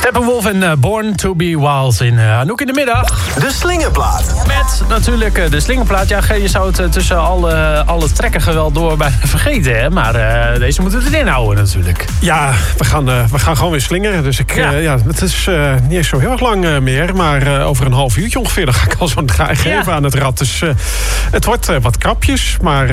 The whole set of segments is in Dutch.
Steppenwolf en Born to be Wild in Anouk in de middag. De slingerplaat. Met natuurlijk de slingerplaat. Ja, je zou het tussen alle trekken wel door bijna vergeten, hè? Maar deze moeten we erin houden natuurlijk. Ja, we gaan gewoon weer slingeren. Dus het is niet eens zo heel erg lang meer. Maar over een half uurtje ongeveer, dan ga ik al zo'n draai geven aan het rad. Dus het wordt wat krapjes. Maar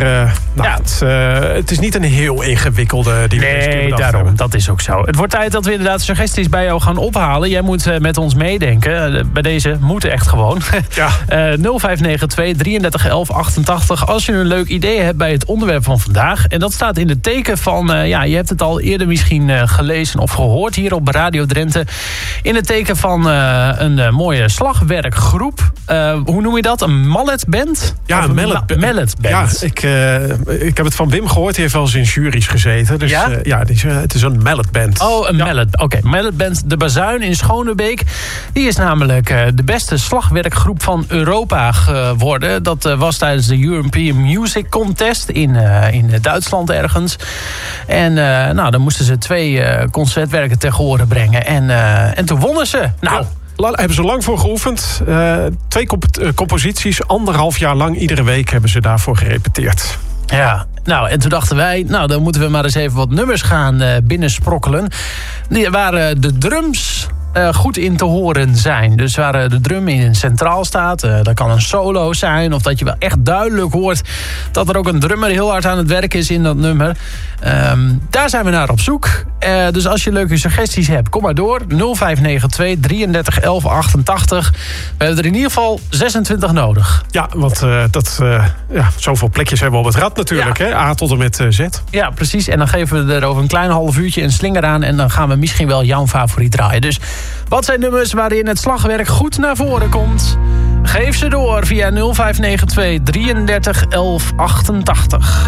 het is niet een heel ingewikkelde die we deze keer bedacht daarom. hebben. Dat is ook zo. Het wordt tijd dat we inderdaad suggesties bij jou gaan ophalen. Jij moet met ons meedenken. Bij deze moeten echt gewoon. Ja. 0592 33 11 88. Als je een leuk idee hebt bij het onderwerp van vandaag. En dat staat in het teken van... je hebt het al eerder misschien gelezen of gehoord hier op Radio Drenthe. In het teken van een mooie slagwerkgroep. Hoe noem je dat? Een malletband? Ja, een malletband. Ja, ik heb het van Wim gehoord. Die heeft wel eens in juries gezeten. Dus het is een malletband. Oh, een mallet. Oké, malletband De Bazuin in Schonebeek. Die is namelijk de beste slagwerkgroep van Europa geworden. Dat was tijdens de European Music Contest in Duitsland ergens. En dan moesten ze 2 concertwerken tegen horen brengen. En toen wonnen ze. Hebben ze lang voor geoefend. 2 composities, 1,5 jaar lang. Iedere week hebben ze daarvoor gerepeteerd. Ja, en toen dachten wij... dan moeten we maar eens even wat nummers gaan binnensprokkelen. Waar de drums goed in te horen zijn. Dus waar de drum in centraal staat. Dat kan een solo zijn. Of dat je wel echt duidelijk hoort... dat er ook een drummer heel hard aan het werk is in dat nummer. Daar zijn we naar op zoek. Dus als je leuke suggesties hebt, kom maar door. 0592 33 11 88. We hebben er in ieder geval 26 nodig. Ja, want zoveel plekjes hebben we op het rad natuurlijk. Ja. Hè? A tot en met Z. Ja, precies. En dan geven we er over een klein half uurtje een slinger aan. En dan gaan we misschien wel jouw favoriet draaien. Dus wat zijn nummers waarin het slagwerk goed naar voren komt? Geef ze door via 0592 33 11 88.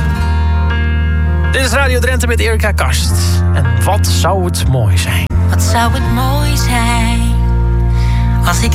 Dit is Radio Drenthe met Erika Kast. En wat zou het mooi zijn? Wat zou het mooi zijn als ik